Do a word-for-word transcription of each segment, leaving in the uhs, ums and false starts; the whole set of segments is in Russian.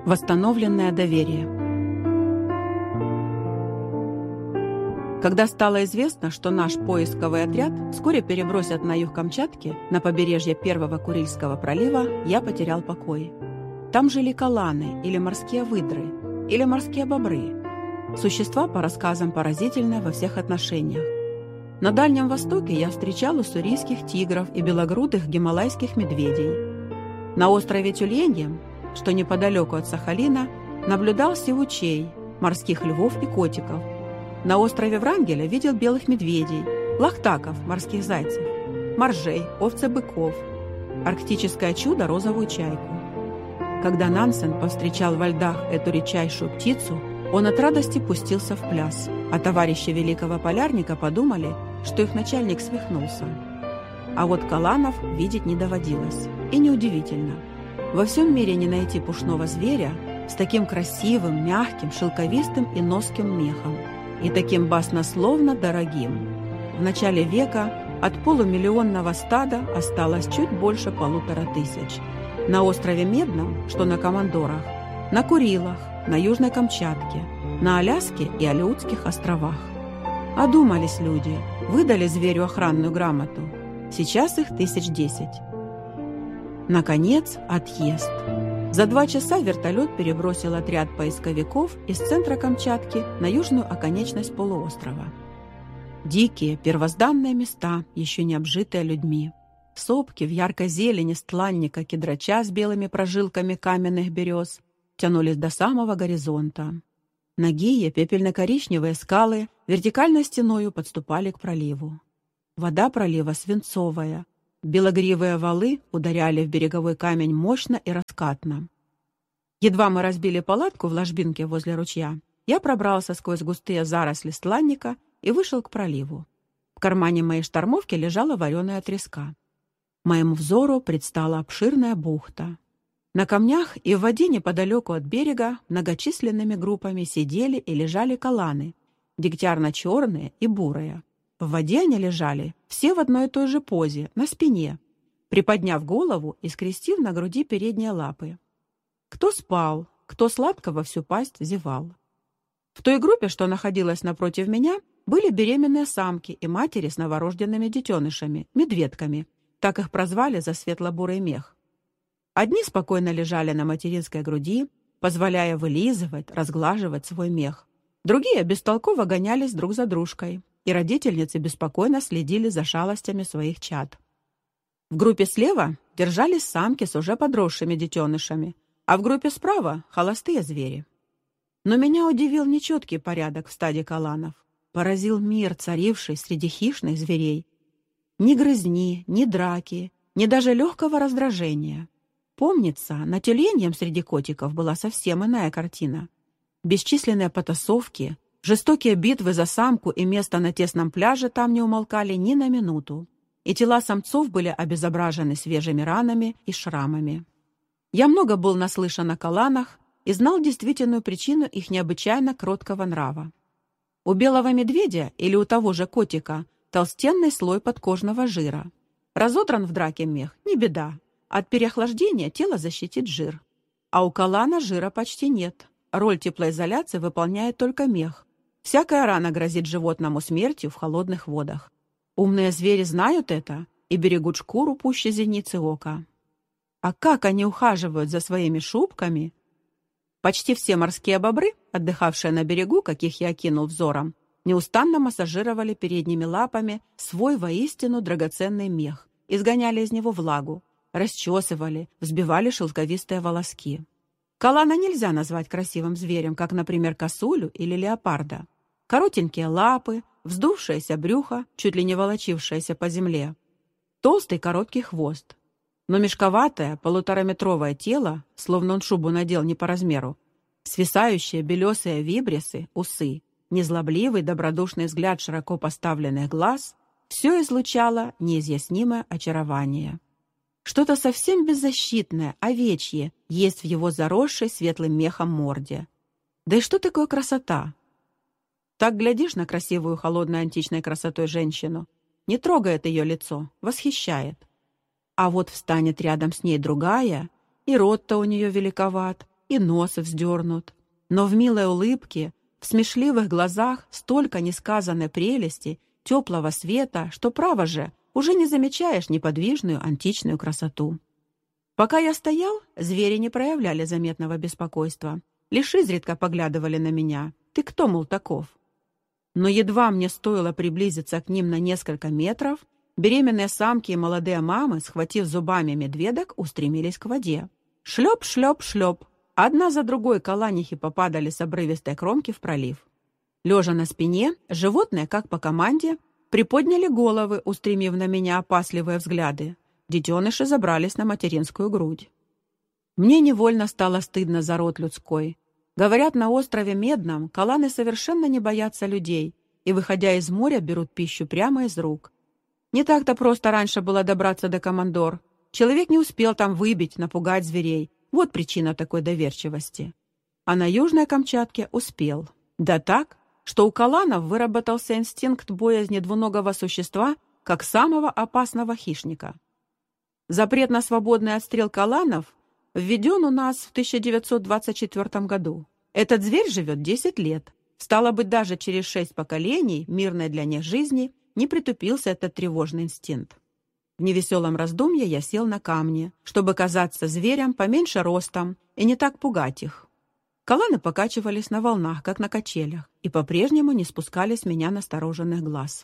Восстановленное доверие. Когда стало известно, что наш поисковый отряд вскоре перебросят на юг Камчатки, на побережье Первого Курильского пролива, я потерял покой. Там жили каланы, или морские выдры, или морские бобры. Существа, по рассказам, поразительны во всех отношениях. На Дальнем Востоке я встречал уссурийских тигров и белогрудых гималайских медведей. На острове Тюленьем, что неподалеку от Сахалина, наблюдал сивучей, морских львов и котиков. На острове Врангеля видел белых медведей, лахтаков, морских зайцев, моржей, овцы-быков, арктическое чудо розовую чайку. Когда Нансен повстречал во льдах эту редчайшую птицу, он от радости пустился в пляс, а товарищи великого полярника подумали, что их начальник свихнулся. А вот каланов видеть не доводилось. И неудивительно. Во всем мире не найти пушного зверя с таким красивым, мягким, шелковистым и носким мехом, и таким баснословно дорогим. В начале века от полумиллионного стада осталось чуть больше полутора тысяч. На острове Медном, что на Командорах, на Курилах, на Южной Камчатке, на Аляске и Алеутских островах. Одумались люди, выдали зверю охранную грамоту. Сейчас их тысяч десять. Наконец, отъезд. За два часа вертолет перебросил отряд поисковиков из центра Камчатки на южную оконечность полуострова. Дикие, первозданные места, еще не обжитые людьми. Сопки в яркой зелени стланника кедрача с белыми прожилками каменных берез тянулись до самого горизонта. Нагие пепельно-коричневые скалы вертикальной стеною подступали к проливу. Вода пролива свинцовая. Белогривые валы ударяли в береговой камень мощно и раскатно. Едва мы разбили палатку в ложбинке возле ручья, я пробрался сквозь густые заросли стланника и вышел к проливу. В кармане моей штормовки лежала вареная треска. Моему взору предстала обширная бухта. На камнях и в воде неподалеку от берега многочисленными группами сидели и лежали каланы, дегтярно-черные и бурые. В воде они лежали все в одной и той же позе, на спине, приподняв голову и скрестив на груди передние лапы. Кто спал, кто сладко во всю пасть зевал. В той группе, что находилась напротив меня, были беременные самки и матери с новорожденными детенышами, медведками, так их прозвали за светло-бурый мех. Одни спокойно лежали на материнской груди, позволяя вылизывать, разглаживать свой мех. Другие бестолково гонялись друг за дружкой, и родительницы беспокойно следили за шалостями своих чад. В группе слева держались самки с уже подросшими детенышами, а в группе справа — холостые звери. Но меня удивил нечеткий порядок в стаде каланов. Поразил мир, царивший среди хищных зверей. Ни грызни, ни драки, ни даже легкого раздражения. Помнится, на Тюленьем среди котиков была совсем иная картина. Бесчисленные потасовки, жестокие битвы за самку и место на тесном пляже там не умолкали ни на минуту, и тела самцов были обезображены свежими ранами и шрамами. Я много был наслышан о каланах и знал действительную причину их необычайно кроткого нрава. У белого медведя или у того же котика толстенный слой подкожного жира. Разодран в драке мех — не беда. От переохлаждения тело защитит жир. А у калана жира почти нет. Роль теплоизоляции выполняет только мех. Всякая рана грозит животному смертью в холодных водах. Умные звери знают это и берегут шкуру пуще зеницы ока. А как они ухаживают за своими шубками! Почти все морские бобры, отдыхавшие на берегу, каких я окинул взором, неустанно массажировали передними лапами свой воистину драгоценный мех, изгоняли из него влагу, расчесывали, взбивали шелковистые волоски. Калана нельзя назвать красивым зверем, как, например, косулю или леопарда. Коротенькие лапы, вздувшееся брюхо, чуть ли не волочившееся по земле. Толстый короткий хвост. Но мешковатое полутораметровое тело, словно он шубу надел не по размеру, свисающие белесые вибрисы, усы, незлобливый добродушный взгляд широко поставленных глаз — все излучало неизъяснимое очарование. Что-то совсем беззащитное, овечье, есть в его заросшей светлым мехом морде. Да и что такое красота? Так глядишь на красивую холодной античной красотой женщину, не трогает ее лицо, восхищает. А вот встанет рядом с ней другая, и рот-то у нее великоват, и нос вздернут. Но в милой улыбке, в смешливых глазах столько несказанной прелести, теплого света, что, право же, уже не замечаешь неподвижную античную красоту. Пока я стоял, звери не проявляли заметного беспокойства, лишь изредка поглядывали на меня. «Ты кто, мол, таков?» Но едва мне стоило приблизиться к ним на несколько метров, беременные самки и молодые мамы, схватив зубами медведок, устремились к воде. Шлеп, шлеп, шлеп. Одна за другой каланихи попадали с обрывистой кромки в пролив. Лежа на спине, животные, как по команде, приподняли головы, устремив на меня опасливые взгляды. Детеныши забрались на материнскую грудь. Мне невольно стало стыдно за род людской. Говорят, на острове Медном каланы совершенно не боятся людей и, выходя из моря, берут пищу прямо из рук. Не так-то просто раньше было добраться до Командор. Человек не успел там выбить, напугать зверей. Вот причина такой доверчивости. А на Южной Камчатке успел. Да так, что у каланов выработался инстинкт боязни двуногого существа как самого опасного хищника. Запрет на свободный отстрел каланов введен у нас в тысяча девятьсот двадцать четвёртом году. Этот зверь живет десять лет. Стало быть, даже через шесть поколений мирной для них жизни не притупился этот тревожный инстинкт. В невеселом раздумье я сел на камни, чтобы казаться зверям поменьше ростом и не так пугать их. Каланы покачивались на волнах, как на качелях, и по-прежнему не спускали с меня настороженных глаз.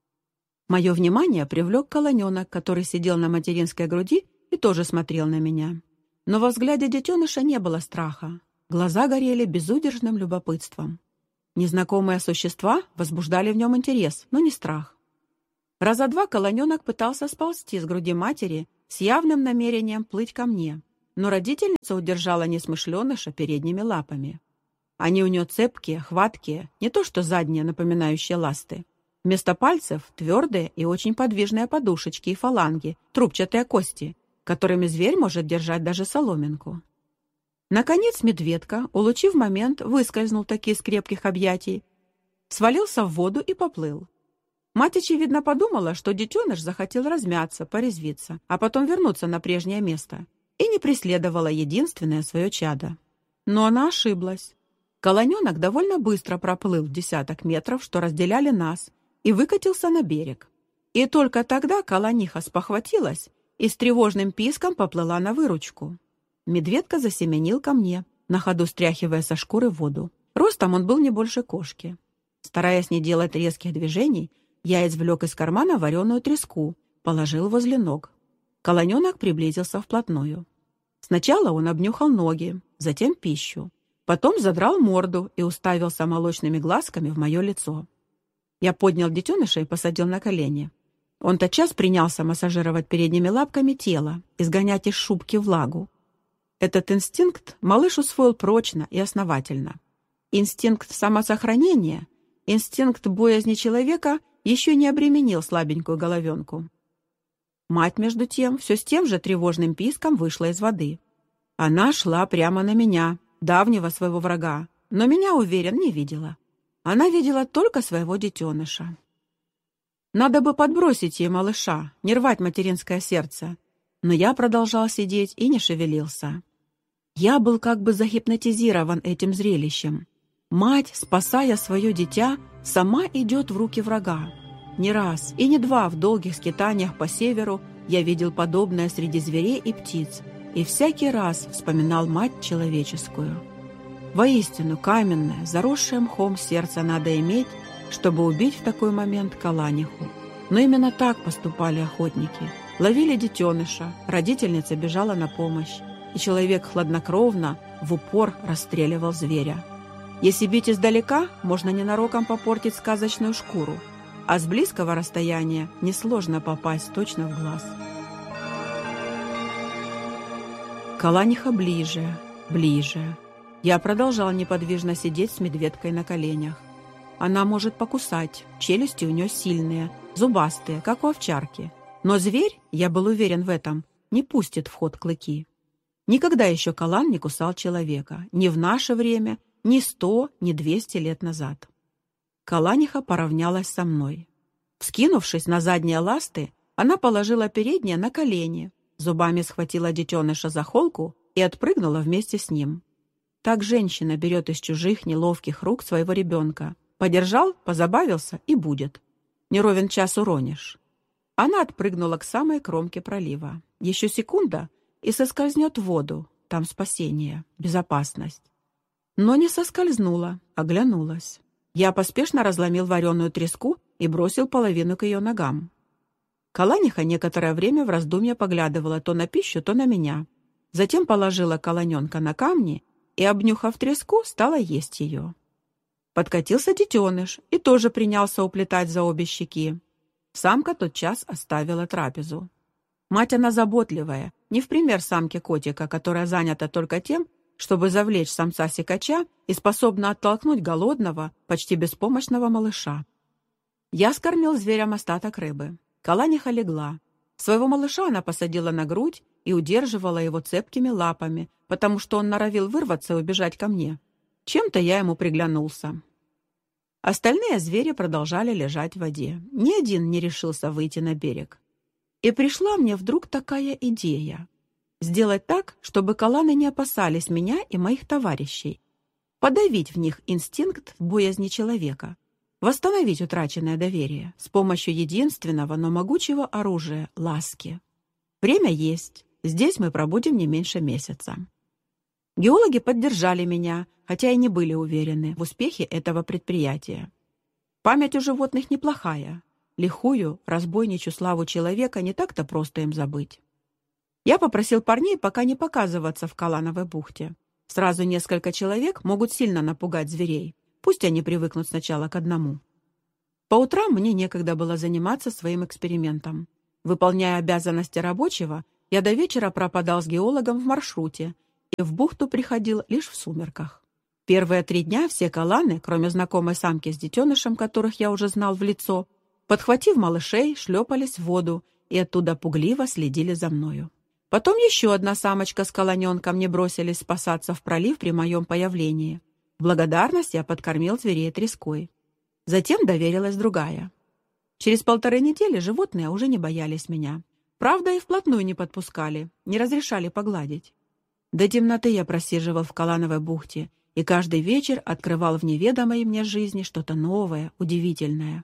Мое внимание привлек каланенок, который сидел на материнской груди и тоже смотрел на меня. Но во взгляде детеныша не было страха. Глаза горели безудержным любопытством. Незнакомые существа возбуждали в нем интерес, но не страх. Раза два каланенок пытался сползти с груди матери с явным намерением плыть ко мне, но родительница удержала несмышленыша передними лапами. Они у нее цепкие, хваткие, не то что задние, напоминающие ласты. Вместо пальцев твердые и очень подвижные подушечки и фаланги, трубчатые кости, которыми зверь может держать даже соломинку. Наконец медведка, улучив момент, выскользнул таки из крепких объятий, свалился в воду и поплыл. Мать, очевидно, подумала, что детеныш захотел размяться, порезвиться, а потом вернуться на прежнее место, и не преследовала единственное свое чадо. Но она ошиблась. Каланенок довольно быстро проплыл десяток метров, что разделяли нас, и выкатился на берег. И только тогда каланиха спохватилась и с тревожным писком поплыла на выручку. Медведка засеменил ко мне, на ходу стряхивая со шкуры воду. Ростом он был не больше кошки. Стараясь не делать резких движений, я извлек из кармана вареную треску, положил возле ног. Каланенок приблизился вплотную. Сначала он обнюхал ноги, затем пищу. Потом задрал морду и уставился молочными глазками в мое лицо. Я поднял детеныша и посадил на колени. Он тотчас принялся массажировать передними лапками тело, изгонять из шубки влагу. Этот инстинкт малыш усвоил прочно и основательно. Инстинкт самосохранения, инстинкт боязни человека еще не обременил слабенькую головенку. Мать, между тем, все с тем же тревожным писком вышла из воды. Она шла прямо на меня, давнего своего врага, но меня, уверен, не видела. Она видела только своего детеныша. Надо бы подбросить ей малыша, не рвать материнское сердце. Но я продолжал сидеть и не шевелился. Я был как бы загипнотизирован этим зрелищем. Мать, спасая свое дитя, сама идет в руки врага. Не раз и не два в долгих скитаниях по северу я видел подобное среди зверей и птиц, и всякий раз вспоминал мать человеческую. Воистину, каменное, заросшее мхом сердце надо иметь, чтобы убить в такой момент каланиху. Но именно так поступали охотники. Ловили детеныша, родительница бежала на помощь, и человек хладнокровно, в упор расстреливал зверя. Если бить издалека, можно ненароком попортить сказочную шкуру, а с близкого расстояния несложно попасть точно в глаз. Каланиха ближе, ближе. Я продолжал неподвижно сидеть с медведкой на коленях. Она может покусать, челюсти у нее сильные, зубастые, как у овчарки. Но зверь, я был уверен в этом, не пустит в ход клыки. Никогда еще калан не кусал человека, ни в наше время, ни сто, ни двести лет назад. Каланиха поравнялась со мной. Вскинувшись на задние ласты, она положила передние на колени, зубами схватила детеныша за холку и отпрыгнула вместе с ним. Так женщина берет из чужих неловких рук своего ребенка. Подержал, позабавился и будет. Не ровен час уронишь. Она отпрыгнула к самой кромке пролива. Еще секунда, и соскользнет в воду. Там спасение, безопасность. Но не соскользнула, оглянулась. Я поспешно разломил вареную треску и бросил половину к ее ногам. Каланиха некоторое время в раздумье поглядывала то на пищу, то на меня. Затем положила каланенка на камни и, обнюхав треску, стала есть ее. Подкатился детеныш и тоже принялся уплетать за обе щеки. Самка тотчас оставила трапезу. Мать она заботливая, не в пример самке котика, которая занята только тем, чтобы завлечь самца-сикача и способна оттолкнуть голодного, почти беспомощного малыша. Я скормил зверям остаток рыбы. Каланиха легла. Своего малыша она посадила на грудь и удерживала его цепкими лапами, потому что он норовил вырваться и убежать ко мне. Чем-то я ему приглянулся. Остальные звери продолжали лежать в воде. Ни один не решился выйти на берег. И пришла мне вдруг такая идея. Сделать так, чтобы каланы не опасались меня и моих товарищей. Подавить в них инстинкт боязни человека. Восстановить утраченное доверие с помощью единственного, но могучего оружия — ласки. Время есть. Здесь мы пробудем не меньше месяца. Геологи поддержали меня, хотя и не были уверены в успехе этого предприятия. Память у животных неплохая. Лихую, разбойничью славу человека не так-то просто им забыть. Я попросил парней пока не показываться в Калановой бухте. Сразу несколько человек могут сильно напугать зверей. Пусть они привыкнут сначала к одному. По утрам мне некогда было заниматься своим экспериментом. Выполняя обязанности рабочего, я до вечера пропадал с геологом в маршруте и в бухту приходил лишь в сумерках. Первые три дня все каланы, кроме знакомой самки с детенышем, которых я уже знал в лицо, подхватив малышей, шлепались в воду и оттуда пугливо следили за мною. Потом еще одна самочка с каланенком не бросились спасаться в пролив при моем появлении. В благодарность я подкормил зверей треской. Затем доверилась другая. Через полторы недели животные уже не боялись меня. Правда, и вплотную не подпускали, не разрешали погладить. До темноты я просиживал в Калановой бухте и каждый вечер открывал в неведомой мне жизни что-то новое, удивительное.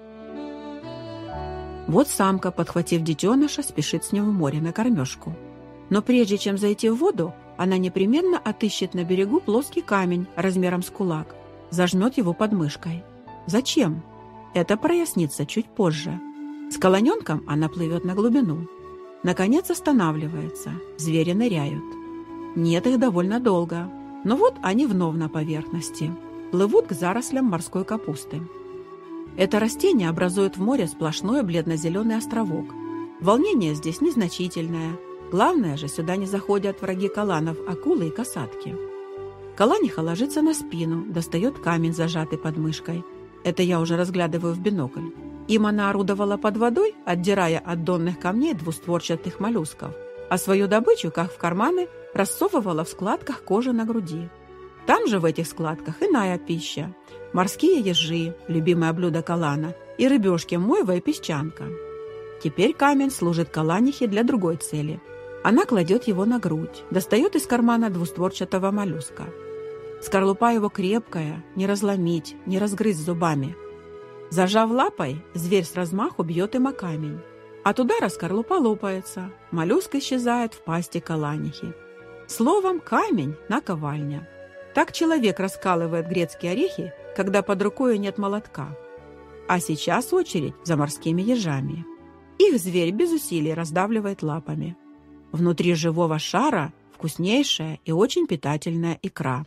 Вот самка, подхватив детеныша, спешит с ним в море на кормежку. Но прежде чем зайти в воду, она непременно отыщет на берегу плоский камень размером с кулак, зажмет его под мышкой. Зачем? Это прояснится чуть позже. С каланенком она плывет на глубину. Наконец останавливается, звери ныряют. Нет их довольно долго, но вот они вновь на поверхности. Плывут к зарослям морской капусты. Это растение образует в море сплошной бледно-зеленый островок. Волнение здесь незначительное. Главное же, сюда не заходят враги каланов, акулы и касатки. Каланиха ложится на спину, достает камень, зажатый под мышкой. Это я уже разглядываю в бинокль. Им она орудовала под водой, отдирая от донных камней двустворчатых моллюсков, а свою добычу, как в карманы, рассовывала в складках кожи на груди. Там же в этих складках иная пища. Морские ежи, любимое блюдо калана, и рыбешки мойва и песчанка. Теперь камень служит каланихе для другой цели. Она кладет его на грудь, достает из кармана двустворчатого моллюска. Скорлупа его крепкая, не разломить, не разгрызть зубами. Зажав лапой, зверь с размаху бьет им о камень. От удара скорлупа лопается, моллюск исчезает в пасти каланихи. Словом, камень – наковальня. Так человек раскалывает грецкие орехи, когда под рукой нет молотка. А сейчас очередь за морскими ежами. Их зверь без усилий раздавливает лапами. Внутри живого шара вкуснейшая и очень питательная икра.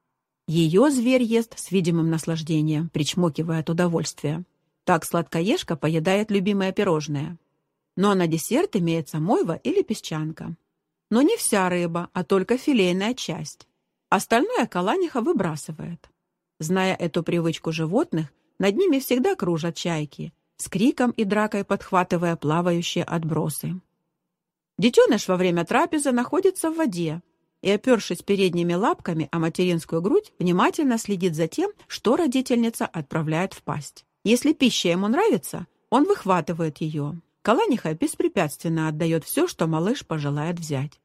Ее зверь ест с видимым наслаждением, причмокивая от удовольствия. Так сладкоежка поедает любимое пирожное. Но на десерт имеется мойва или песчанка. Но не вся рыба, а только филейная часть. Остальное каланиха выбрасывает. Зная эту привычку животных, над ними всегда кружат чайки, с криком и дракой подхватывая плавающие отбросы. Детеныш во время трапезы находится в воде и, опершись передними лапками о материнскую грудь, внимательно следит за тем, что родительница отправляет в пасть. Если пища ему нравится, он выхватывает ее. Каланиха беспрепятственно отдает все, что малыш пожелает взять.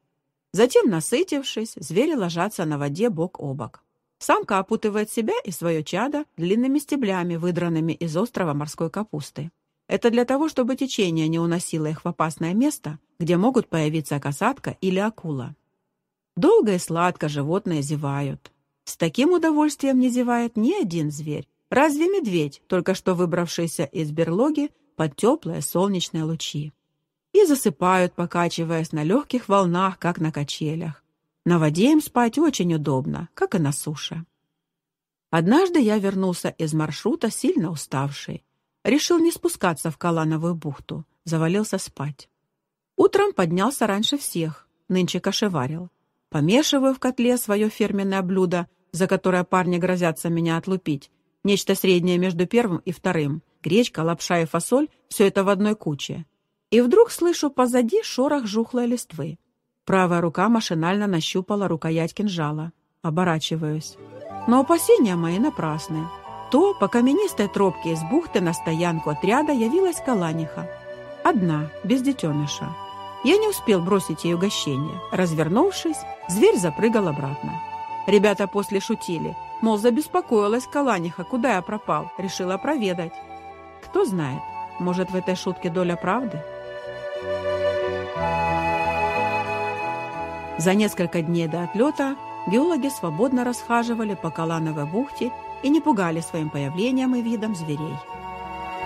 Затем, насытившись, звери ложатся на воде бок о бок. Самка опутывает себя и свое чадо длинными стеблями, выдранными из острова морской капусты. Это для того, чтобы течение не уносило их в опасное место, где могут появиться касатка или акула. Долго и сладко животные зевают. С таким удовольствием не зевает ни один зверь. Разве медведь, только что выбравшийся из берлоги под теплые солнечные лучи? И засыпают, покачиваясь на легких волнах, как на качелях. На воде им спать очень удобно, как и на суше. Однажды я вернулся из маршрута сильно уставший. Решил не спускаться в Калановую бухту, завалился спать. Утром поднялся раньше всех, нынче кашеварил. Помешиваю в котле свое фирменное блюдо, за которое парни грозятся меня отлупить. Нечто среднее между первым и вторым. Гречка, лапша и фасоль — все это в одной куче. И вдруг слышу позади шорох жухлой листвы. Правая рука машинально нащупала рукоять кинжала. Оборачиваюсь. Но опасения мои напрасны. То по каменистой тропке из бухты на стоянку отряда явилась Каланиха. Одна, без детеныша. Я не успел бросить ей угощение. Развернувшись, зверь запрыгал обратно. Ребята после шутили. Мол, забеспокоилась Каланиха, куда я пропал. Решила проведать. Кто знает, может, в этой шутке доля правды? За несколько дней до отлета биологи свободно расхаживали по Калановой бухте и не пугали своим появлением и видом зверей.